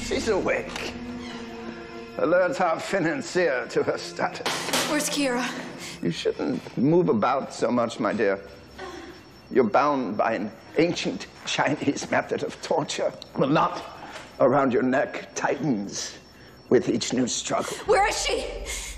She's awake. Alerts our financier to her status. Where's Kira? You shouldn't move about so much, my dear. You're bound by an ancient Chinese method of torture. The knot around your neck tightens with each new struggle. Where is she?